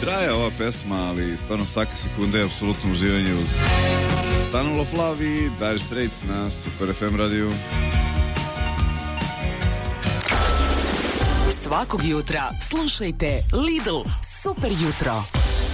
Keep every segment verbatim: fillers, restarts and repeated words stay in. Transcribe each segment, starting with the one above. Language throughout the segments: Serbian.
Traje ova pesma, ali stvarno svaka sekunda je apsolutno uživanje uz Tunnel of Love i Dire Straits na Super F M radiju. Svakog jutra slušajte Lidl Super jutro.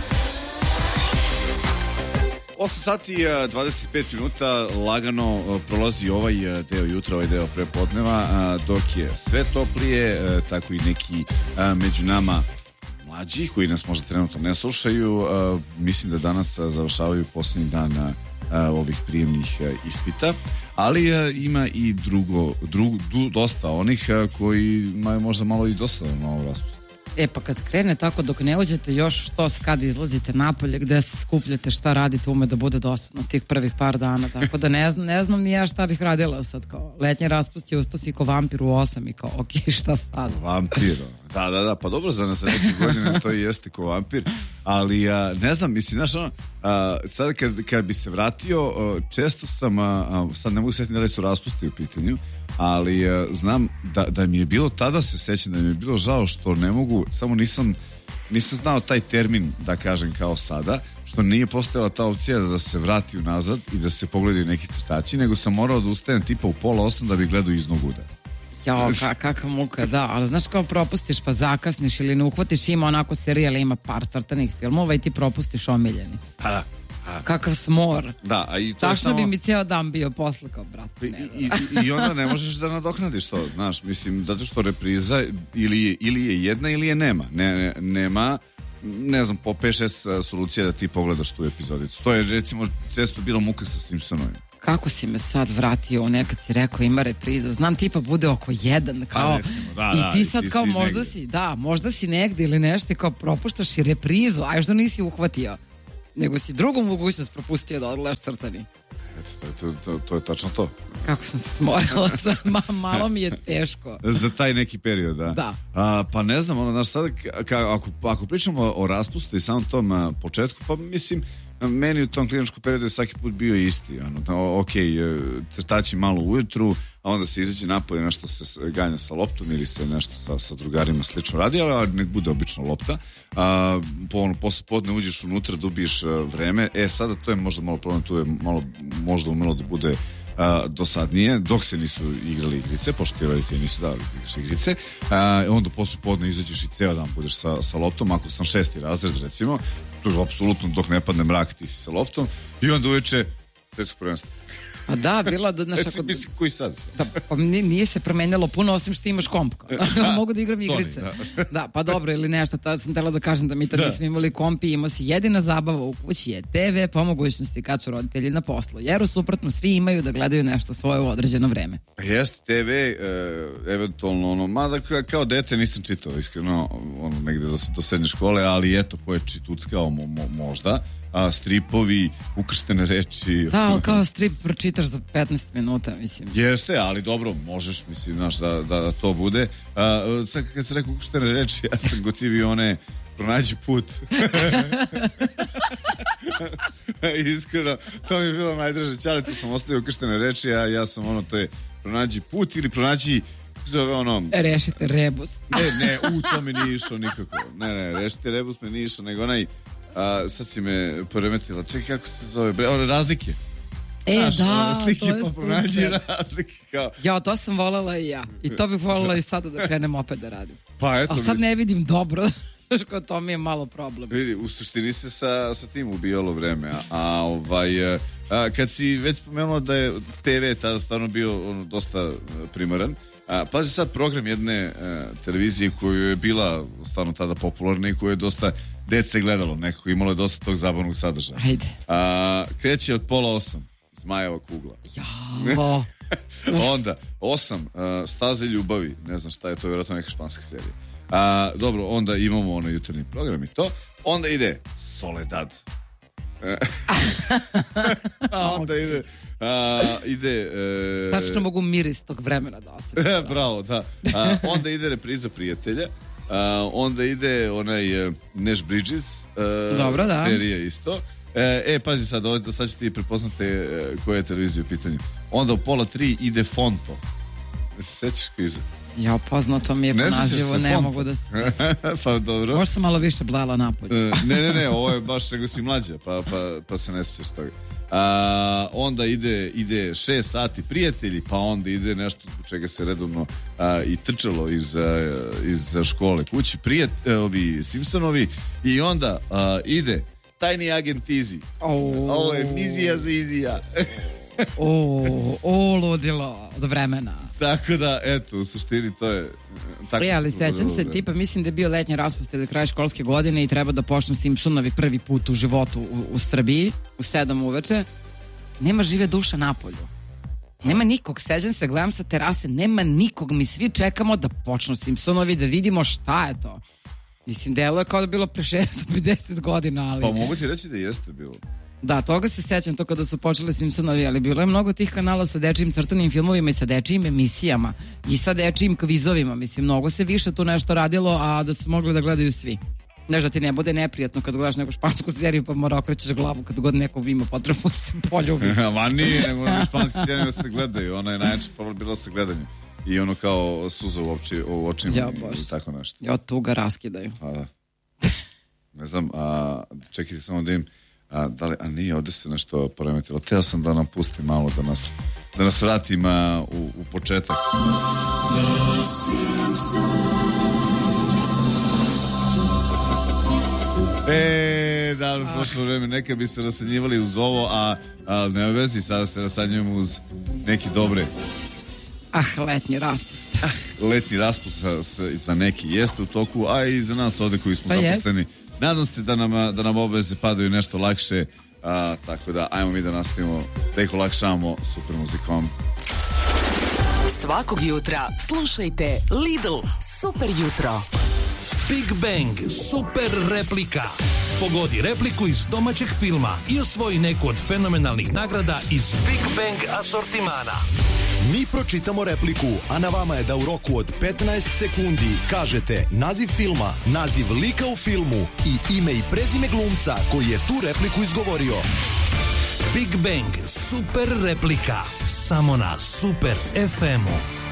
osam sati i dvadeset pet minuta lagano prolazi ovaj deo jutra, ovaj deo prepodneva, dok je sve toplije, tako i neki među nama mlađi koji nas možda trenutno ne slušaju, mislim da danas završavaju posljednji dan ovih prijemnih ispita, ali ima i drugo, drugo dosta onih koji imaju možda malo i dosadno na ovu raspravu. E pa kad krene tako dok ne uđete još što kad izlazite napolje gde se skupljate, šta radite, ume da bude dosadno tih prvih par dana, tako da ne znam, ne znam ni ja šta bih radila sad, kao letnji raspust je usto si ko vampir u osam i kao ok, šta sad? Vampir, da, da, da, pa dobro za nas neke godine to i jeste ko vampir, ali a, ne znam, mislim, znaš ono, a, sad kad, kad bi se vratio, a, često sam, a, a, sad ne mogu sjetiti da li su raspusti u pitanju, ali a, znam da, da mi je bilo, tada se sećam da mi je bilo žao što ne mogu, samo nisam nisam znao taj termin da kažem kao sada, što nije postojala ta opcija da se vrati unazad i da se pogledaju neki crtači, nego sam morao da ustajem tipa u pola osam da bi gledao iznoguda. Jo, ka, kakva muka, da, ali znaš kao propustiš pa zakasniš ili ne uhvatiš, ima onako serijala, ima par crtanih filmova i ti propustiš omiljeni. A da. A. Kakav smor. Da, a i to tačno je samo... bi mi cijel dan bio posle kao brat. I, i, I onda ne možeš da nadoknadiš to, znaš, mislim, zato što repriza ili je, ili je jedna ili je nema. Ne, ne, nema, ne znam, po pet šest solucija da ti pogledaš tu epizodicu. To je, recimo, često bilo muka sa Simpsonovim. Kako si me sad vratio, nekad si rekao ima repriza, znam tipa bude oko jedan, kao, pa, recimo, da, i da, ti sad ti kao možda negde. si, da, možda si negde ili nešto i kao propuštaš i reprizu, a što nisi uhvatio, nego si drugu mogućnost propustio da odgledaš crtani. Eto, to, to, to, to je tačno to. Kako sam se smorila, sad ma, malo mi je teško. Za taj neki period, da. Da. A, pa ne znam, ono, znaš, sad, ka, ako, ako pričamo o, o raspustu i samom tom a, početku, pa mislim, meni u tom kliničkom periodu je svaki put bio isti. Ano, ok, crtači malo ujutru, a onda se izađe napolje, nešto se ganja sa loptom ili se nešto sa, sa drugarima slično radi, ali nek bude obično lopta. A, po, ono, posle podne uđeš unutra, dobiješ vreme. E, sada to je možda malo problem, tu je malo, možda umelo da bude a, dosadnije, dok se nisu igrali igrice, pošto ti roditelji nisu dali igrice. A, onda posle podne izađeš i ceo dan budeš sa, sa loptom, ako sam šesti razred, recimo, tu je apsolutno dok ne padne mrak, ti si sa loptom, i onda uveče svetsko prvenstvo. A da, bilo da... Naš, ako, mislim, koji sad? Da, pa nije se promenilo puno, osim što imaš komp. Da, mogu da igram igrice. Da. Da, pa dobro, ili nešto. Tada sam tela da kažem da mi tada nismo imali komp i imao si jedina zabava u kući je te ve po mogućnosti kad su roditelji na poslu. Jer u suprotno svi imaju da gledaju nešto svoje u određeno vreme. Jeste, te ve, e, eventualno, ono, mada kao dete nisam čitao, iskreno, ono, negde do, do srednje škole, ali eto, ko je čituckao mo, mo, možda, a stripovi, ukrštene reči. Da, ali kao strip pročitaš za petnaest minuta, mislim. Jeste, ali dobro, možeš, mislim, znaš, da, da, da to bude. A, sad kad se rekao ukrštene reči, ja sam gotivio one pronađi put. Iskreno, to mi je bilo najdraže. Ćale, tu sam ostavio ukrštene reči, a ja sam ono, to je pronađi put ili pronađi zove ono... Rešite rebus. Ne, ne, u to mi nije išao nikako. Ne, ne, rešite rebus mi nije išao, nego onaj, a, sad si me poremetila. Čekaj, kako se zove? Bre, one razlike. E, znaš, da, slike, to je pa pronađi super. Razlike, kao. Ja, to sam voljela i ja. I to bih voljela i sada da krenem opet da radim. Pa eto, ali sad ne vidim dobro, što to mi je malo problem. Vidi, u suštini se sa, sa tim ubijalo vreme, a, a ovaj, a, kad si već spomenula da je te ve tada stvarno bio ono, dosta primaran, a, pazi sad program jedne a, televizije koju je bila stvarno tada popularna i koju je dosta dece gledalo, nekako imalo je dosta tog zabavnog sadržaja. Ajde. A, kreće od pola osam, Zmajeva kugla. Jao. Onda, osam, uh, Staze ljubavi, ne znam šta je, to je vjerojatno neka španska serija. A, dobro, onda imamo ono jutarnji program i to. Onda ide Soledad. A onda ide a, ide e... tačno mogu miris tog vremena da osjetim. Bravo, da. A, onda ide repriza Prijatelja. A, onda ide onaj uh, Nash Bridges uh, dobro, da. serija isto. E, e pazi sad, ovo, sad ćete i prepoznate e, koja je televizija u pitanju. Onda u pola tri ide Fonto. Sećaš kviza? Ja, poznato mi je po nazivu, ne mogu da se... Pa dobro. Možda sam malo više blela napolje. Ne, ne, ne, ovo je baš nego si mlađa, pa, pa, pa se ne sjećaš toga. A, onda ide, ide šest sati prijatelji, pa onda ide nešto zbog čega se redovno a, i trčalo iz, a, iz škole kući, prijatelji, ovi Simpsonovi, i onda a, ide tajni agent Izzy. Oh. Ovo je Mizija za Izija. O, o, ludilo od vremena. Tako da, eto, u suštini to je... Tako e, ali sećam se, tipa, mislim da je bio letnji raspust ili kraj školske godine i treba da počnu Simpsonovi prvi put u životu u, u Srbiji, u sedam uveče. Nema žive duša napolju. Nema nikog, sećam se, gledam sa terase, nema nikog, mi svi čekamo da počnu Simpsonovi, da vidimo šta je to. Mislim, delo je kao da je bilo pre šest do pedeset godina, ali... Pa mogu ti reći da jeste bilo. Da, toga se sećam, to kada su počeli Simpsonovi, ali bilo je mnogo tih kanala sa dečijim crtanim filmovima i sa dečijim emisijama i sa dečijim kvizovima, mislim, mnogo se više tu nešto radilo, a da su mogli da gledaju svi. Znaš, da ti ne bude neprijatno kad gledaš neku špansku seriju pa mora okrećeš glavu kad god neko ima potrebu se poljubi. Ma nije, nego španske serije se gledaju, ono je najjače bilo se gledanje. I ono kao suza u, oči, u očima ja, i tako nešto. Ja, tu ga raskidaju. A da. Ne znam, a, čekajte samo da im, a, da li, a nije, ovdje se nešto poremetilo. Teo sam da nam pustim malo, da nas, da nas vratim a, u, u početak. E, da, prošlo vreme, neka bi se rasanjivali uz ovo, a, a ne vezi, sada se rasanjujemo uz neki dobre. Ah, letnji raspust. Letnji raspust sa, sa, za neki jeste u toku, a i za nas ovde koji smo pa zaposleni. Jest. Nadam se da nam, da nam obaveze padaju nešto lakše, a, tako da ajmo mi da nastavimo, da ih olakšavamo super muzikom. Svakog jutra slušajte Lidl Super jutro. Big Bang super replika. Pogodi repliku iz domaćeg filma i osvoji neku od fenomenalnih nagrada iz Big Bang asortimana. Mi pročitamo repliku, a na vama je da u roku od petnaest sekundi kažete naziv filma, naziv lika u filmu i ime i prezime glumca koji je tu repliku izgovorio. Big Bang super replika. Samo na Super ef emu.